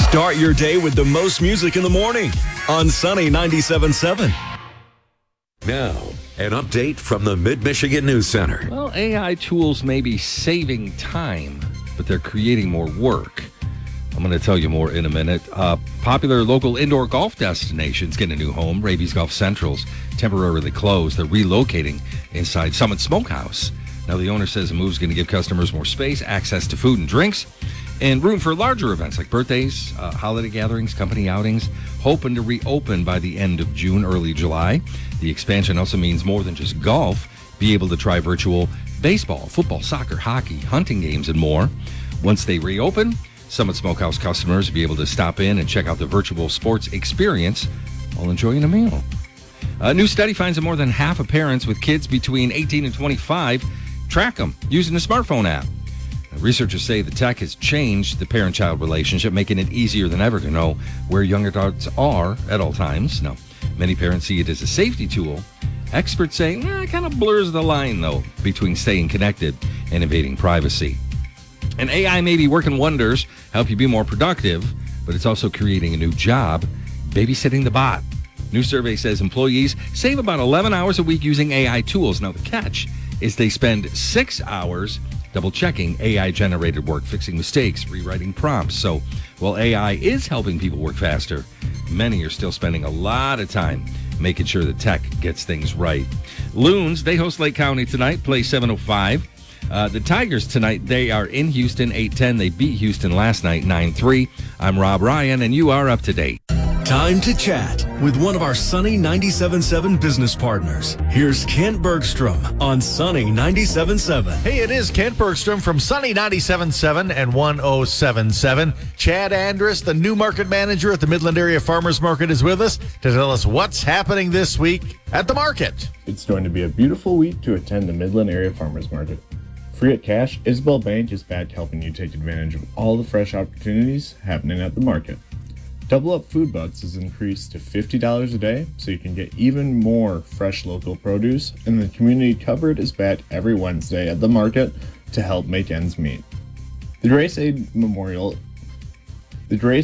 Start your day with the most music in the morning on Sunny 97.7. Now, an update from the Mid-Michigan News Center. Well, AI tools may be saving time, but they're creating more work. I'm going to tell you more in a minute. Popular local indoor golf destinations get a new home. Raby's Golf Central's temporarily closed. They're relocating inside Summit Smokehouse. Now, the owner says the move is going to give customers more space, access to food and drinks, and room for larger events like birthdays, holiday gatherings, company outings, hoping to reopen by the end of June, early July. The expansion also means more than just golf. Be able to try virtual baseball, football, soccer, hockey, hunting games, and more. Once they reopen, Summit Smokehouse customers will be able to stop in and check out the virtual sports experience while enjoying a meal. A new study finds that more than half of parents with kids between 18 and 25 track them using a smartphone app. Researchers say the tech has changed the parent-child relationship, making it easier than ever to know where young adults are at all times. Now, many parents see it as a safety tool. Experts say it kind of blurs the line, though, between staying connected and invading privacy. And AI may be working wonders, help you be more productive, but it's also creating a new job, babysitting the bot. New survey says employees save about 11 hours a week using AI tools. Now, the catch is they spend 6 hours double-checking AI-generated work, fixing mistakes, rewriting prompts. So while AI is helping people work faster, many are still spending a lot of time making sure the tech gets things right. Loons, they host Lake County tonight, play 7:05. The Tigers tonight, they are in Houston, 8-10. They beat Houston last night, 9-3. I'm Rob Ryan, and you are up to date. Time to chat with one of our Sunny 97.7 business partners. Here's Kent Bergstrom on Sunny 97.7. Hey, it is Kent Bergstrom from Sunny 97.7 and 107.7. Chad Andrus, the new market manager at the Midland Area Farmers Market, is with us to tell us what's happening this week at the market. It's going to be a beautiful week to attend the Midland Area Farmers Market. Free at cash, Isabel Bank is back helping you take advantage of all the fresh opportunities happening at the market. Double Up Food Bucks is increased to $50 a day, so you can get even more fresh local produce, and the Community Cupboard is back every Wednesday at the market to help make ends meet. The Grace Aid